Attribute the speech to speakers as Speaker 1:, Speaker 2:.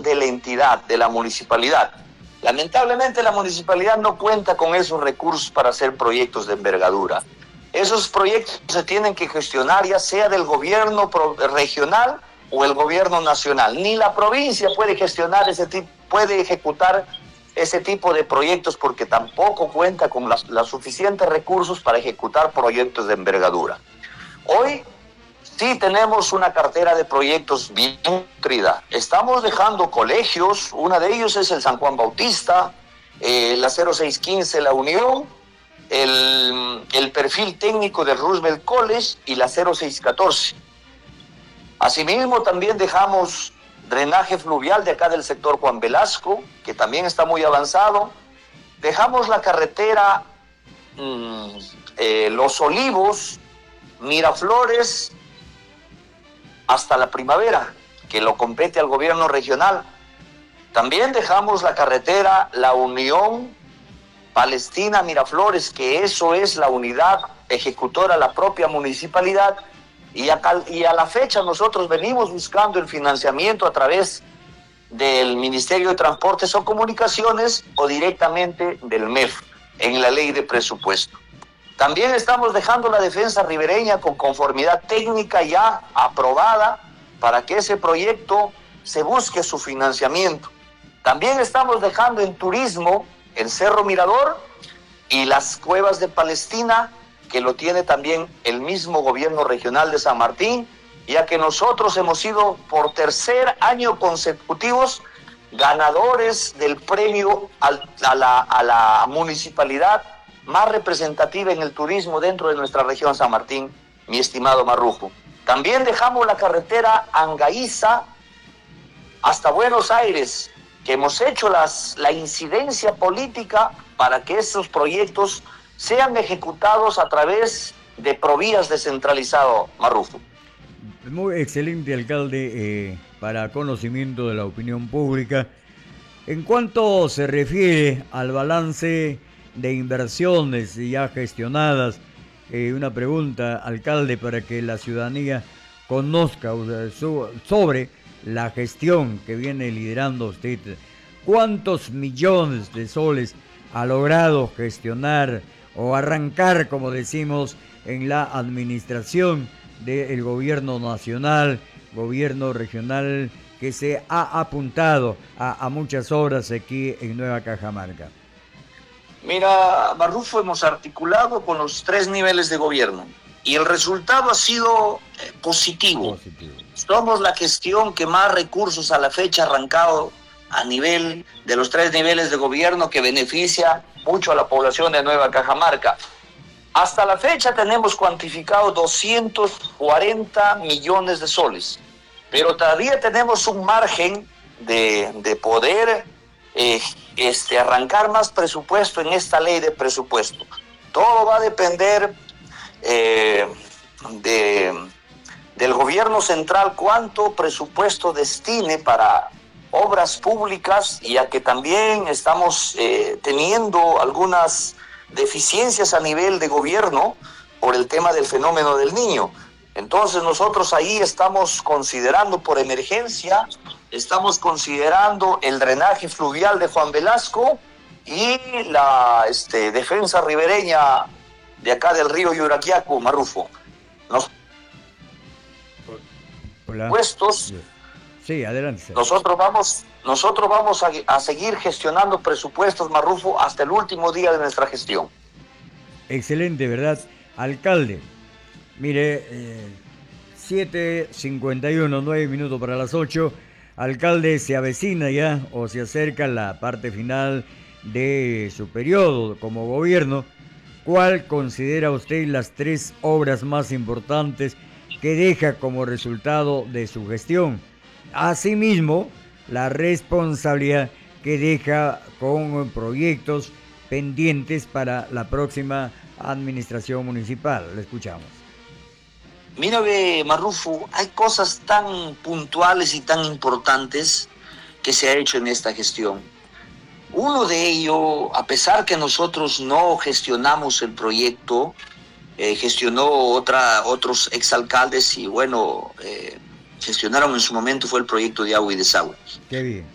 Speaker 1: de la entidad, de la municipalidad. Lamentablemente la municipalidad no cuenta con esos recursos para hacer proyectos de envergadura. Esos proyectos se tienen que gestionar ya sea del gobierno regional o el gobierno nacional. Ni la provincia puede gestionar puede ejecutar ese tipo de proyectos porque tampoco cuenta con los suficientes recursos para ejecutar proyectos de envergadura. Hoy sí tenemos una cartera de proyectos bien nutrida. Estamos dejando colegios, uno de ellos es el San Juan Bautista, la 0615 La Unión, el perfil técnico del Roosevelt College y la 0614. Asimismo, también dejamos drenaje fluvial de acá del sector Juan Velasco, que también está muy avanzado. Dejamos la carretera Los Olivos, Miraflores, hasta la Primavera, que lo compete al gobierno regional. También dejamos la carretera La Unión Palestina Miraflores, que eso es la unidad ejecutora, la propia municipalidad, y a la fecha nosotros venimos buscando el financiamiento a través del Ministerio de Transportes o Comunicaciones o directamente del MEF en la ley de presupuesto. También estamos dejando la defensa ribereña con conformidad técnica ya aprobada para que ese proyecto se busque su financiamiento. También estamos dejando en turismo el Cerro Mirador y las cuevas de Palestina, que lo tiene también el mismo gobierno regional de San Martín, ya que nosotros hemos sido por tercer año consecutivos ganadores del premio a la municipalidad más representativa en el turismo dentro de nuestra región San Martín, mi estimado Marrujo. También dejamos la carretera Angaiza hasta Buenos Aires, que hemos hecho la incidencia política para que estos proyectos sean ejecutados a través de Provías descentralizado, Marrufo.
Speaker 2: Muy excelente, alcalde, para conocimiento de la opinión pública. En cuanto se refiere al balance de inversiones ya gestionadas, una pregunta, alcalde, para que la ciudadanía conozca sobre la gestión que viene liderando usted. ¿Cuántos millones de soles ha logrado gestionar o arrancar, como decimos, en la administración del gobierno nacional, gobierno regional, que se ha apuntado a muchas obras aquí en Nueva Cajamarca?
Speaker 1: Mira, Marrufo, hemos articulado con los 3 niveles de gobierno y el resultado ha sido positivo. Somos la gestión que más recursos a la fecha ha arrancado a nivel de los 3 niveles de gobierno, que beneficia mucho a la población de Nueva Cajamarca. Hasta la fecha tenemos cuantificado 240 millones de soles, pero todavía tenemos un margen de poder arrancar más presupuesto en esta ley de presupuesto. Todo va a depender del gobierno central cuánto presupuesto destine para obras públicas, ya que también estamos teniendo algunas deficiencias a nivel de gobierno por el tema del fenómeno del Niño. Entonces nosotros ahí estamos considerando por emergencia, estamos considerando el drenaje fluvial de Juan Velasco y la defensa ribereña de acá del río Yuraquiacu, Marrufo.
Speaker 2: Hola.
Speaker 1: Puestos.
Speaker 2: Sí, adelante.
Speaker 1: Nosotros vamos a seguir gestionando presupuestos, Marrufo, hasta el último día de nuestra gestión.
Speaker 2: Excelente, ¿verdad? Alcalde, mire, 7:51, 9 minutos para las 8. Alcalde, se avecina ya o se acerca la parte final de su periodo como gobierno. ¿Cuál considera usted las 3 obras más importantes que deja como resultado de su gestión? Asimismo, la responsabilidad que deja con proyectos pendientes para la próxima administración municipal. Le escuchamos.
Speaker 1: Mira, Marrufo, hay cosas tan puntuales y tan importantes que se ha hecho en esta gestión. Uno de ellos, a pesar que nosotros no gestionamos el proyecto, gestionó otros exalcaldes y gestionaron en su momento, fue el proyecto de agua y desagüe.
Speaker 2: Qué bien.